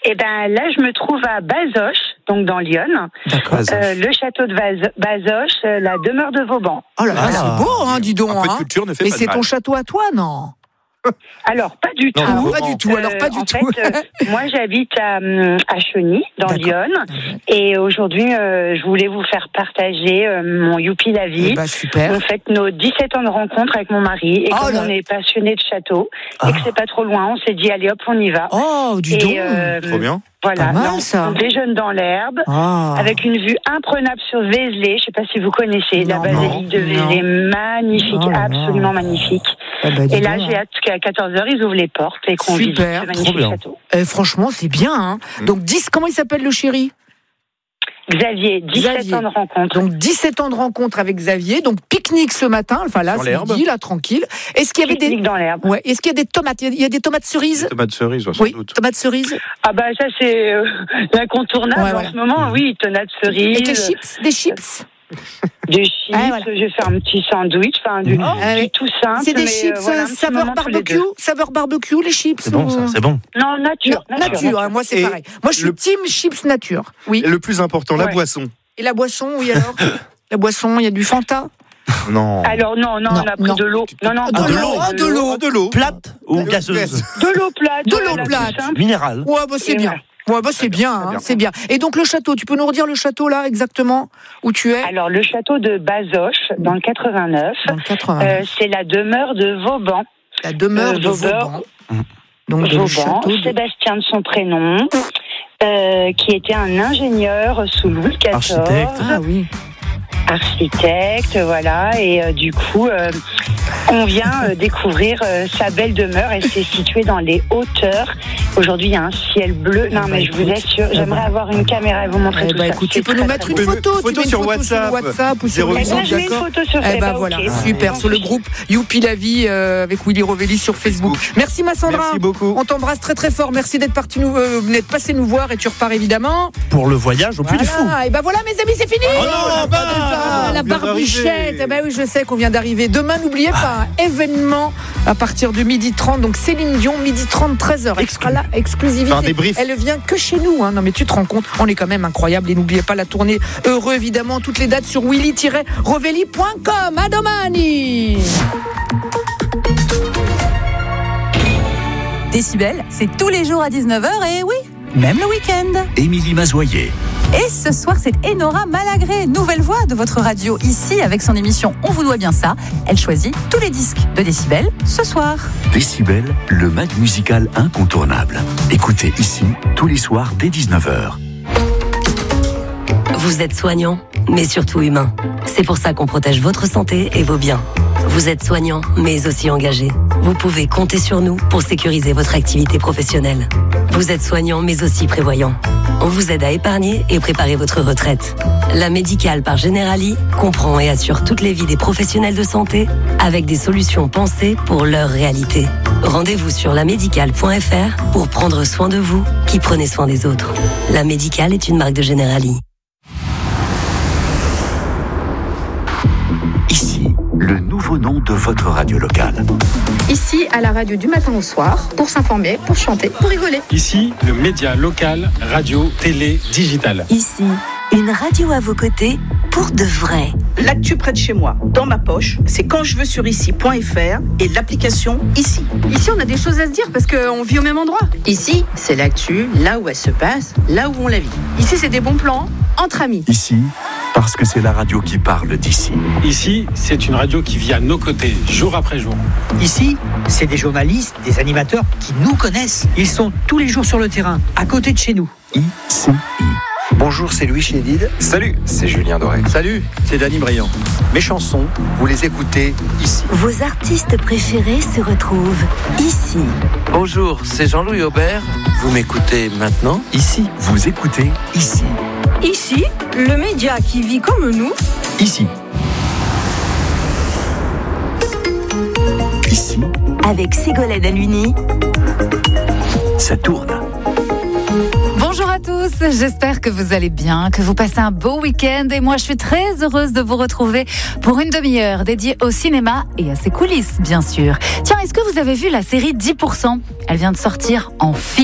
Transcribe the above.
Eh ben là, je me trouve à Bazoches, donc dans l'Yonne. D'accord. Le château de Bazoches, la demeure de Vauban. Oh là là, c'est beau, hein, dis donc. Un peu de Hein. culture ne fait Mais pas c'est de mal. ton château à toi, non? Alors, pas du tout. Ah, Non, pas du tout. Alors, pas du en tout. fait, moi, j'habite à Cheny, dans D'accord. l'Yonne. Et aujourd'hui, je voulais vous faire partager mon Youpi la vie. Eh ben, super. On fête nos 17 ans de rencontre avec mon mari. Et Oh comme là. on est passionné de château, et que c'est pas trop loin, on s'est dit, allez hop, on y va. Oh, dis donc. Trop bien. Voilà, Pas mal, là, on ça. déjeune dans l'herbe. Ah. Avec une vue imprenable sur Vézelay, je sais pas si vous connaissez la Non, basilique de non. Vézelay, magnifique, Oh là là. absolument magnifique. Eh ben, dis Et là, donc. j'ai hâte qu'à 14h, ils ouvrent les portes et qu'on visite Super, ce magnifique trop bien. château. Franchement, c'est bien. Hein. Donc, comment il s'appelle le chéri? Xavier, 17 Xavier. ans de rencontre. Donc 17 ans de rencontre avec Xavier, donc pique-nique ce matin, enfin là Sur ce l'herbe. midi, là tranquille. Est-ce qu'il y avait Pique-nique dans l'herbe. Ouais, est-ce qu'il y a des tomates? Il y a des tomates cerises? Tomates cerises, sans Oui, doute. tomates cerises. Ah bah ça, c'est l'incontournable Ouais, en voilà. ce moment. Oui, tomates Et cerises, des chips, des chips. des chips. Ah, voilà. Je vais faire un petit sandwich, enfin du tout simple. C'est des mais, chips voilà, un petit saveur moment tous les barbecue, deux. saveur barbecue, les chips. C'est bon, ça, c'est bon. Non, nature. Non, nature. Hein, moi c'est Et pareil. Moi je suis le- team chips nature. Oui. Le plus important, la Ouais. boisson. Et la boisson, oui alors. La boisson, il y a du Fanta. Non. Alors non, Non, on a pris non. de l'eau. Non, non, De l'eau, non, de l'eau. Ah, de l'eau. Plate ou gazeuse? De l'eau plate. De l'eau voilà, tout plate. simple. Minérale. Ouais, bah c'est Et bien. Ouais, bah c'est bien, hein, bien. c'est bien. Et donc le château, tu peux nous redire le château là exactement où tu es? Alors le château de Bazoches, dans le 89, Dans le 80. c'est la demeure de Vauban. La demeure de Vauban. Vauban. Donc le Vauban, château de... Sébastien de son prénom, qui était un ingénieur sous Louis XIV, Architecte. Ah oui. architecte, voilà, et du coup, on vient découvrir sa belle demeure. Elle s'est située dans les hauteurs. Aujourd'hui, il y a un ciel bleu. Non, mais je vous assure, j'aimerais avoir une caméra et vous montrer Eh tout ben ça. écoute, C'est tu peux très, nous très mettre beau. une photo, Photo tu mets une sur photo WhatsApp. ou sur 0800. Eh ben, je mets une photo sur Eh ben Facebook. voilà, Ok. super, sur le groupe Youpi la vie avec Willy Rovelli sur Facebook. Merci ma Sandra. Merci beaucoup. On t'embrasse très très fort. Merci d'être d'être passé nous voir et tu repars évidemment. Pour le voyage au Puy du Fou. Voilà. Et ben voilà mes amis, c'est fini. Oh non, pas Ah, la on vient barbichette. d'arriver. Eh ben oui, je sais qu'on vient d'arriver. Demain, n'oubliez pas, événement à partir de 12h30. Donc Céline Dion, 12h30, 13h. Elle sera là, exclusivité. Faire un débrief. Elle vient que chez nous. Hein. Non mais tu te rends compte, on est quand même incroyable. Et n'oubliez pas la tournée Heureux, évidemment. Toutes les dates sur willy-rovelli.com. À domani. Décibel, c'est tous les jours à 19h et oui, même le week-end. Émilie Mazoyer. Et ce soir, c'est Enora Malagré, nouvelle voix de votre radio ici avec son émission On vous doit bien ça. Elle choisit tous les disques de Décibel ce soir. Décibel, le mag musical incontournable. Écoutez ici, tous les soirs dès 19h. Vous êtes soignant, mais surtout humain. C'est pour ça qu'on protège votre santé et vos biens. Vous êtes soignant, mais aussi engagé. Vous pouvez compter sur nous pour sécuriser votre activité professionnelle. Vous êtes soignant, mais aussi prévoyant. On vous aide à épargner et préparer votre retraite. La Médicale par Generali comprend et assure toutes les vies des professionnels de santé avec des solutions pensées pour leur réalité. Rendez-vous sur lamédicale.fr pour prendre soin de vous qui prenez soin des autres. La Médicale est une marque de Generali. Ici, le nouveau nom de votre radio locale. Ici, à la radio du matin au soir, pour s'informer, pour chanter, pour rigoler. Ici, le média local, radio, télé, digital. Ici, une radio à vos côtés pour de vrai. L'actu près de chez moi, dans ma poche, c'est quand je veux sur ici.fr et l'application Ici. Ici, on a des choses à se dire parce qu'on vit au même endroit. Ici, c'est l'actu, là où elle se passe, là où on la vit. Ici, c'est des bons plans entre amis. Ici, parce que c'est la radio qui parle d'ici. Ici, c'est une radio qui vit à nos côtés, jour après jour. Ici, c'est des journalistes, des animateurs qui nous connaissent. Ils sont tous les jours sur le terrain, à côté de chez nous. ICI. Bonjour, c'est Louis Chédid. Salut, c'est Julien Doré. Salut, c'est Dany Briand. Mes chansons, vous les écoutez ici. Vos artistes préférés se retrouvent ici. Bonjour, c'est Jean-Louis Aubert. Vous m'écoutez maintenant ici. Vous écoutez ici. Ici, le média qui vit comme nous. Ici. Ici, Avec Ségolène Aluni. ça tourne. Bonjour à tous, j'espère que vous allez bien, que vous passez un beau week-end et moi je suis très heureuse de vous retrouver pour une demi-heure dédiée au cinéma et à ses coulisses bien sûr. Tiens, est-ce que vous avez vu la série 10%? Elle vient de sortir en film.